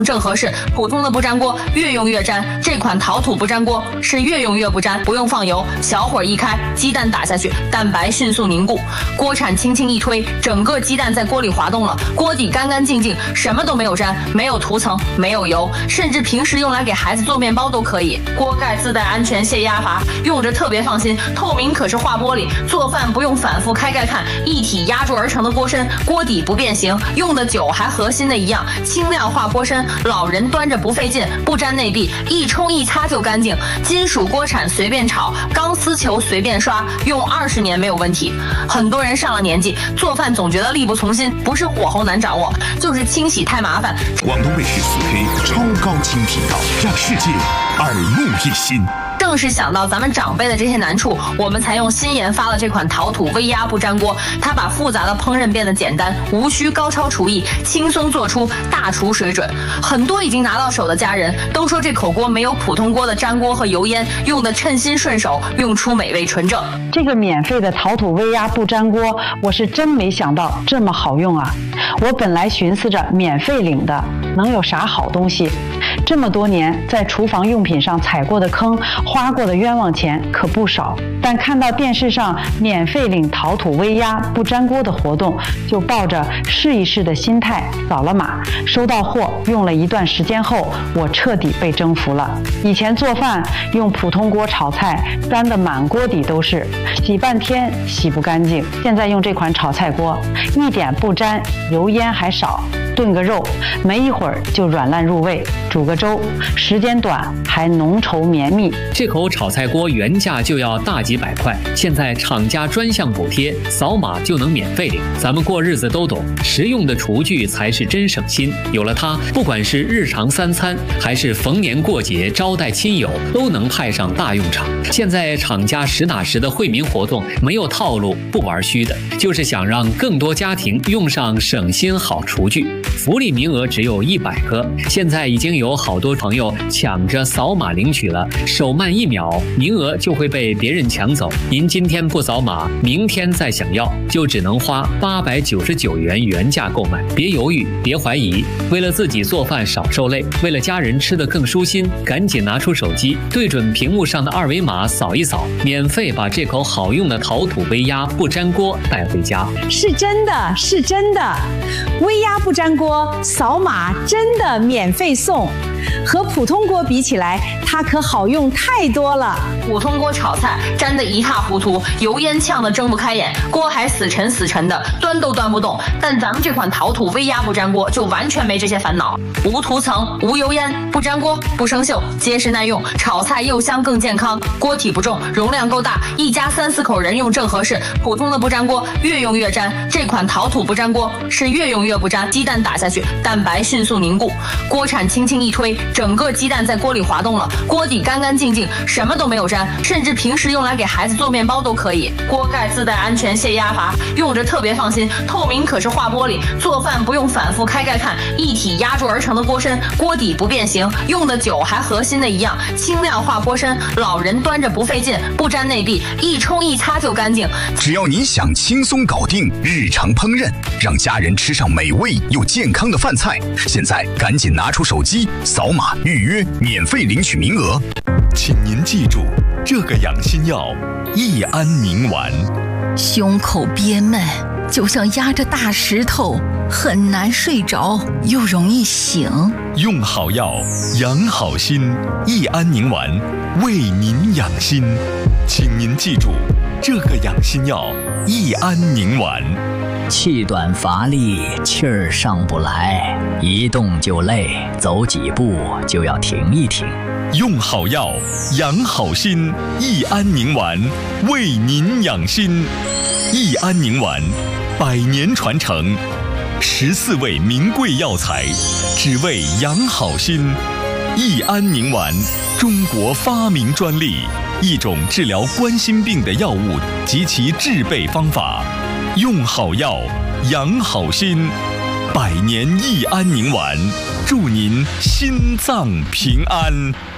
正合适，普通的不粘锅越用越粘。这款陶土不粘锅是越用越不粘，不用放油，小火一开，鸡蛋打下去，蛋白迅速凝固，锅铲轻轻一推，整个鸡蛋在锅里滑动了，锅底干干净净，什么都没有粘，没有涂层，没有油，甚至平时用来给孩子做面包都可以。锅盖自带安全泄压阀，用着特别放心，透明可视化玻璃，做饭不用反复开盖看，一体压铸而成的锅身，锅底不变形，用的久还和新的一样，轻量化锅身。老人端着不费劲，不粘内壁，一冲一擦就干净。金属锅铲随便炒，钢丝球随便刷，用20年没有问题。很多人上了年纪，做饭总觉得力不从心，不是火候难掌握，就是清洗太麻烦。 广东卫视4K 超高清频道，让世界耳目一新。 正是想到咱们长辈的这些难处，我们才用新研发了这款陶土微压不粘锅。它把复杂的烹饪变得简单，无需高超厨艺，轻松做出大厨水准。很多已经拿到手的家人都说，这口锅没有普通锅的粘锅和油烟，用的称心顺手，用出美味纯正。 这个免费的陶土微压不粘锅，我是真没想到这么好用啊！我本来寻思着免费领的能有啥好东西，这么多年在厨房用品上踩过的坑，花过的冤枉钱可不少，但看到电视上免费领陶土微压不粘锅的活动，就抱着试一试的心态扫了码。收到货用了一段时间后，我彻底被征服了。以前做饭用普通锅炒菜，粘得满锅底都是，洗半天洗不干净。现在用这款炒菜锅，一点不粘，油烟还少，炖个肉没一会儿就软烂入味，煮个粥时间短还浓稠绵密。 这口炒菜锅原价就要大几百块，现在厂家专项补贴，扫码就能免费领。咱们过日子都懂，实用的厨具才是真省心。有了它，不管是日常3餐，还是逢年过节招待亲友，都能派上大用场。现在厂家实打实的惠民活动，没有套路，不玩虚的，就是想让更多家庭用上省心好厨具。福利名额只有100个，现在已经有好多朋友抢着扫码领取了，手慢1秒，名额就会被别人抢走。您今天不扫码，明天再想要，就只能花899元原价购买。别犹豫，别怀疑，为了自己做饭少受累，为了家人吃得更舒心，赶紧拿出手机，对准屏幕上的2维码扫一扫，免费把这口好用的陶土微压不粘锅带回家。 是真的，是真的，微压不粘锅扫码真的免费送。和普通锅比起来，它可好用太多了。 普通锅炒菜粘得一塌糊涂，油烟呛得睁不开眼，锅还死沉死沉的，端都端不动。但咱们这款陶土微压不粘锅就完全没这些烦恼，无涂层，无油烟，不粘锅，不生锈，结实耐用，炒菜又香更健康。锅体不重，容量够大，一家3、4口人用正合适。普通的不粘锅越用越粘，这款陶土不粘锅是越用越不粘。鸡蛋打下去，蛋白迅速凝固，锅铲轻轻一推，整个鸡蛋在锅里滑动了，锅底干干净净，什么都没有粘，甚至平时用来给孩子做面包都可以。锅盖自带安全泄压阀，用着特别放心，透明可视化玻璃，做饭不用反复开盖看，一体压铸而成的锅身，锅底不变形，用的久还和新的一样，轻量化锅身，老人端着不费劲，不粘内壁，一冲一擦就干净。 只要你想轻松搞定日常烹饪，让家人吃上美味又健康的饭菜，现在赶紧拿出手机扫码预约，免费领取名额。请您记住，这个养心药益安宁丸。 胸口憋闷，就像压着大石头，很难睡着，又容易醒。 用好药，养好心，益安宁丸为您养心。请您记住，这个养心药益安宁丸。 气短乏力，气儿上不来，一动就累，走几步就要停一停。 用好药，养好心，益安宁丸为您养心。益安宁丸100年传承，14味名贵药材，只为养好心。益安宁丸，中国发明专利，一种治疗冠心病的药物及其制备方法。用好药，养好心，100年益安宁丸，祝您心脏平安。